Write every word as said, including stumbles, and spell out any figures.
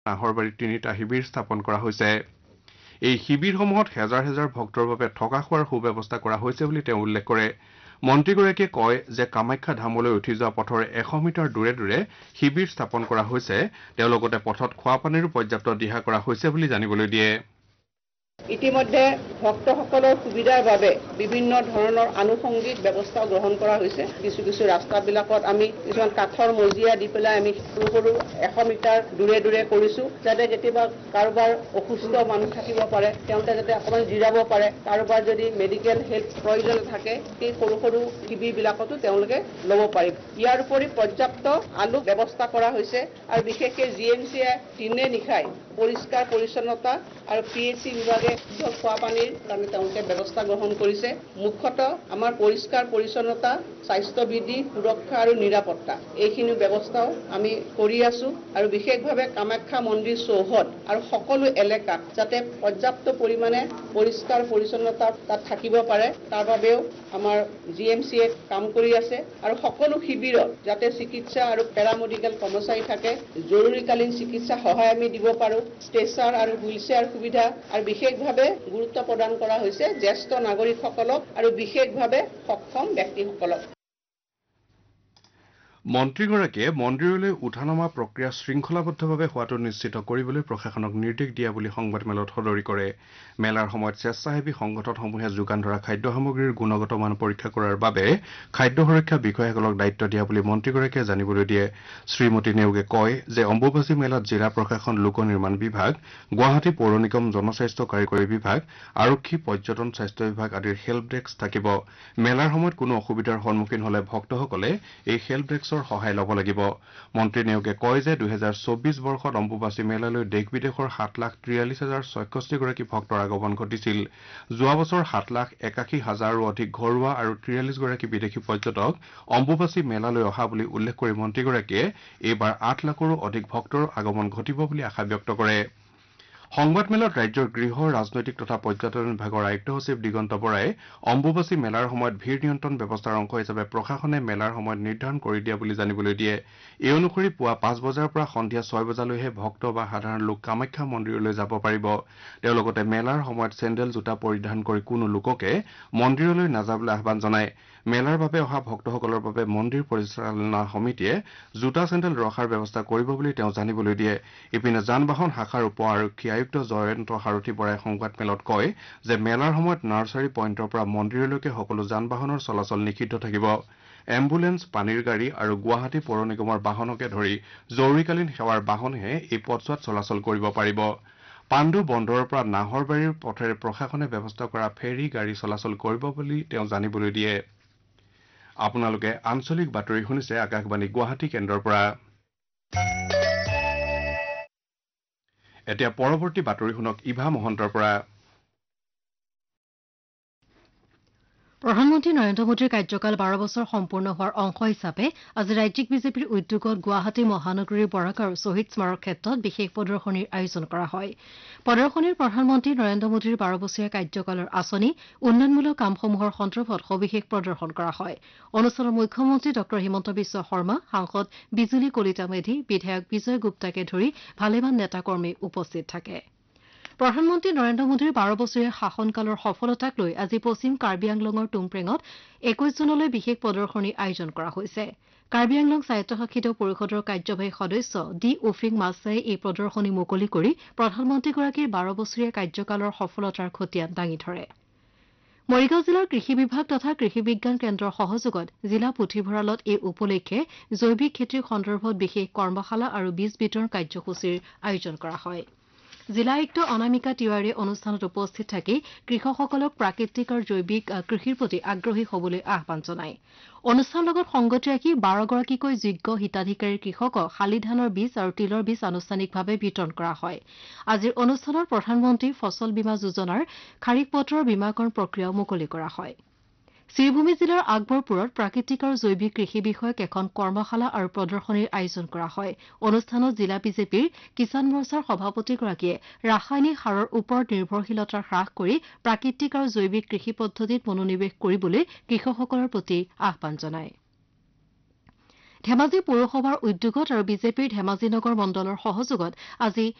নাহৰবাৰীত তিনিটা শিবিৰ স্থাপন কৰা হৈছে। এই শিবিৰসমূহত হেজাৰ হেজাৰ ভক্তৰ বাবে থকা খোৱাৰ সুব্যৱস্থা কৰা হৈছে বুলি তেওঁ উল্লেখ কৰে। মন্ত্ৰীগৰাকীয়ে কয় যে কামাখ্যা ধামলৈ উঠি যোৱা পথৰ এশ মিটাৰ দূৰে দূৰে শিবিৰ স্থাপন কৰা হৈছে। তেওঁ লগতে পথত খোৱাপানীৰো পৰ্যাপ্ত দিহা কৰা হৈছে বুলি জানিবলৈ দিয়ে। ইতিমধ্যে ভক্তসকলৰ সুবিধাৰ বাবে বিভিন্ন ধৰণৰ আনুষংগিক ব্যৱস্থা গ্ৰহণ কৰা হৈছে। কিছু কিছু ৰাস্তাবিলাকত আমি কিছুমান কাঠৰ মজিয়া দি পেলাই আমি সৰু সৰু এশ মিটাৰ দূৰে দূৰে কৰিছো, যাতে কেতিয়াবা কাৰোবাৰ অসুস্থ মানুহ থাকিব পাৰে, তেওঁলোকে যাতে অকণমান জিৰাব পাৰে। কাৰোবাৰ যদি মেডিকেল হেল্প প্ৰয়োজন থাকে, সেই সৰু সৰু শিবিৰবিলাকতো তেওঁলোকে ল'ব পাৰিব। ইয়াৰ উপৰি পৰ্যাপ্ত আলু ব্যৱস্থা কৰা হৈছে আৰু বিশেষকৈ জি এম চিয়ে দিনে নিশাই পৰিষ্কাৰ পৰিচ্ছন্নতা আৰু পি এইচ চি বিভাগে খোৱা পানীৰ কাৰণে তেওঁলোকে ব্যৱস্থা গ্ৰহণ কৰিছে। মুখ্যতঃ আমাৰ পৰিষ্কাৰ পৰিচ্ছন্নতা, স্বাস্থ্যবিধি, সুৰক্ষা আৰু নিৰাপত্তা এইখিনি ব্যৱস্থাও আমি কৰি আছো আৰু বিশেষভাৱে কামাখ্যা মন্দিৰ চৌহদ আৰু সকলো এলেকাত যাতে পৰ্যাপ্ত পৰিমাণে পৰিষ্কাৰ পৰিচ্ছন্নতা তাত থাকিব পাৰে, তাৰ বাবেও আমাৰ জি এম চিয়ে কাম কৰি আছে আৰু সকলো শিবিৰত যাতে চিকিৎসা আৰু পেৰামেডিকেল কৰ্মচাৰী থাকে, জৰুৰীকালীন চিকিৎসা সহায় আমি দিব পাৰোঁ, ষ্ট্ৰেচাৰ আৰু হুইলচেয়াৰ সুবিধা আৰু বিশেষভাৱে গুৰুত্ব প্ৰদান কৰা হৈছে জ্যেষ্ঠ নাগৰিকসকলক আৰু বিশেষভাৱে সক্ষম ব্যক্তিসকলক। মন্ত্ৰীগৰাকীয়ে মন্দিৰলৈ উঠা নমা প্ৰক্ৰিয়া শৃংখলাবদ্ধভাৱে হোৱাটো নিশ্চিত কৰিবলৈ প্ৰশাসনক নিৰ্দেশ দিয়া বুলি সংবাদমেলত সদৰি কৰে। মেলাৰ সময়ত স্বেচ্ছাসেৱী সংগঠনসমূহে যোগান ধৰা খাদ্য সামগ্ৰীৰ গুণগত মান পৰীক্ষা কৰাৰ বাবে খাদ্য সুৰক্ষা বিষয়াসকলক দায়িত্ব দিয়া বুলি মন্ত্ৰীগৰাকীয়ে জানিবলৈ দিয়ে। শ্ৰীমতী নেওগে কয় যে অম্বুবাচী মেলাত জিলা প্ৰশাসন, লোক নিৰ্মাণ বিভাগ, গুৱাহাটী পৌৰ নিগম, জনস্বাস্থ্য কাৰিকৰী বিভাগ, আৰক্ষী, পৰ্যটন, স্বাস্থ্য বিভাগ আদিৰ হেল্প ডেস্ক থাকিব। মেলাৰ সময়ত কোনো অসুবিধাৰ সন্মুখীন হলে ভক্তসকলে এই হেল্প ডেস্ক সহায় ল'ব লাগিব। মন্ত্ৰী নেওগে কয় যে দুহেজাৰ চৌবিশ বৰ্ষত অম্বুবাচী মেলালৈ দেশ বিদেশৰ সাত লাখ ত্ৰিয়াল্লিশ হাজাৰ ছয়ষষ্ঠি গৰাকী ভক্তৰ আগমন ঘটিছিল। যোৱা বছৰ সাত লাখ একাশী হাজাৰৰো অধিক ঘৰুৱা আৰু ত্ৰিয়াল্লিশ গৰাকী বিদেশী পৰ্যটক অম্বুবাচী মেলালৈ অহা বুলি উল্লেখ কৰি মন্ত্ৰীগৰাকীয়ে এইবাৰ আঠ লাখৰো অধিক ভক্তৰ আগমন ঘটিব বুলি আশা ব্যক্ত কৰে। সংবাদমেলত ৰাজ্যৰ গৃহ, ৰাজনৈতিক তথা পৰ্যটন বিভাগৰ আয়ুক্ত সচিব দিগন্ত বৰাই অম্বুবাচী মেলাৰ সময়ত ভিৰ নিয়ন্ত্ৰণ ব্যৱস্থাৰ অংশ হিচাপে প্ৰশাসনে মেলাৰ সময়ত নিৰ্ধাৰণ কৰি দিয়া বুলি জানিবলৈ দিয়ে। এই অনুসৰি পুৱা পাঁচ বজাৰ পৰা সন্ধিয়া ছয় বজালৈহে ভক্ত বা সাধাৰণ লোক কামাখ্যা মন্দিৰলৈ যাব পাৰিব। তেওঁ লগতে মেলাৰ সময়ত চেণ্ডেল, জোতা পৰিধান কৰি কোনো লোককে মন্দিৰলৈ নাযাবলৈ আহ্বান জনায়। মেলাৰ বাবে অহা ভক্তসকলৰ বাবে মন্দিৰ পৰিচালনা সমিতিয়ে জোতা চেণ্ডেল ৰখাৰ ব্যৱস্থা কৰিব বুলি তেওঁ জানিবলৈ দিয়ে। ইপিনে যান বাহন শাখাৰ উপ আৰক্ষী আয়ুক্ত জয়ন্ত সাৰথী বৰাই সংবাদমেলত কয় যে মেলাৰ সময়ত নাৰ্চাৰী পইণ্টৰ পৰা মন্দিৰলৈকে সকলো যান বাহনৰ চলাচল নিষিদ্ধ থাকিব। এম্বুলেন্স, পানীৰ গাড়ী আৰু গুৱাহাটী পৌৰ নিগমৰ বাহনকে ধৰি জৰুৰীকালীন সেৱাৰ বাহনেহে এই পথছোৱাত চলাচল কৰিব পাৰিব। পাণ্ডু বন্দৰৰ পৰা নাহৰবাৰীৰ পথেৰে প্ৰশাসনে ব্যৱস্থা কৰা ফেৰী গাড়ী চলাচল কৰিব বুলি তেওঁ জানিবলৈ দিয়ে। আপোনালোকে আঞ্চলিক বাতৰি শুনিছে আকাশবাণী গুৱাহাটী কেন্দ্ৰৰ পৰা। এতিয়া পৰৱৰ্তী বাতৰি শুনক ইভা মহন্তৰ পৰা। প্ৰধানমন্ত্ৰী নৰেন্দ্ৰ মোদীৰ কাৰ্যকাল বাৰ বছৰ সম্পূৰ্ণ হোৱাৰ অংশ হিচাপে আজি ৰাজ্যিক বিজেপিৰ উদ্যোগত গুৱাহাটী মহানগৰীৰ বৰাক আৰু শ্বহীদ স্মাৰক ক্ষেত্ৰত বিশেষ প্ৰদৰ্শনীৰ আয়োজন কৰা হয়। প্ৰদৰ্শনীৰ প্ৰধানমন্ত্ৰী নৰেন্দ্ৰ মোদীৰ বাৰ বছৰীয়া কাৰ্যকালৰ আঁচনি, উন্নয়নমূলক কামসমূহৰ সন্দৰ্ভত সবিশেষ প্ৰদৰ্শন কৰা হয়। অনুষ্ঠানত মুখ্যমন্ত্ৰী ডঃ হিমন্ত বিশ্ব শৰ্মা, সাংসদ বিজুলী কলিতা মেধি, বিধায়ক বিজয় গুপ্তাকে ধৰি ভালেমান নেতাকৰ্মী উপস্থিত থাকে। প্ৰধানমন্ত্ৰী নৰেন্দ্ৰ মোদীৰ বাৰ বছৰীয়া শাসনকালৰ সফলতাক লৈ আজি পশ্চিম কাৰ্বি আংলঙৰ টুমপ্ৰেঙত একৈশ জুনলৈ বিশেষ প্ৰদৰ্শনীৰ আয়োজন কৰা হৈছে। কাৰ্বি আংলং স্বায়ত্তশাসিত পৰিষদৰ কাৰ্যবাহী সদস্য ডি উফিং মাছাই এই প্ৰদৰ্শনী মুকলি কৰি প্ৰধানমন্ত্ৰীগৰাকীৰ বাৰ বছৰীয়া কাৰ্যকালৰ সফলতাৰ খতিয়ান দাঙি ধৰে। মৰিগাঁও জিলাৰ কৃষি বিভাগ তথা কৃষি বিজ্ঞান কেন্দ্ৰৰ সহযোগত জিলা পুথিভঁৰালত এই উপলক্ষে জৈৱিক খেতিৰ সন্দৰ্ভত বিশেষ কৰ্মশালা আৰু বীজ বিতৰণ কাৰ্যসূচীৰ আয়োজন কৰা হয়। জিলা আয়ুক্ত অনামিকা তিৱাৰীয়ে অনুষ্ঠানত উপস্থিত থাকি কৃষকসকলক প্ৰাকৃতিক আৰু জৈৱিক কৃষিৰ প্ৰতি আগ্ৰহী হ'বলৈ আহ্বান জনায়। অনুষ্ঠানৰ লগত সংগতি ৰাখি বাৰগৰাকীকৈ যোগ্য হিতাধিকাৰীৰ কৃষকক শালি ধানৰ বীজ আৰু তিলৰ বীজ আনুষ্ঠানিকভাৱে বিতৰণ কৰা হয়। আজিৰ অনুষ্ঠানত প্ৰধানমন্ত্ৰী ফচল বীমা যোজনাৰ খাৰিফ পত্ৰৰ বীমাকৰণ প্ৰক্ৰিয়াও মুকলি কৰা হয়। শ্ৰীভূমি জিলাৰ আকবৰপুৰত প্ৰাকৃতিক আৰু জৈৱিক কৃষি বিষয়ক এখন কৰ্মশালা আৰু প্ৰদৰ্শনীৰ আয়োজন কৰা হয়। অনুষ্ঠানত জিলা বিজেপিৰ কিষাণ মৰ্চাৰ সভাপতিগৰাকীয়ে ৰাসায়নিক সাৰৰ ওপৰত নিৰ্ভৰশীলতা হ্ৰাস কৰি প্ৰাকৃতিক আৰু জৈৱিক কৃষি পদ্ধতিত মনোনিৱেশ কৰিবলৈ কৃষকসকলৰ প্ৰতি আহ্বান জনায়। ধেমাজি পৌৰসভাৰ উদ্যোগত আৰু বিজেপিৰ ধেমাজি নগৰ মণ্ডলৰ সহযোগত আজি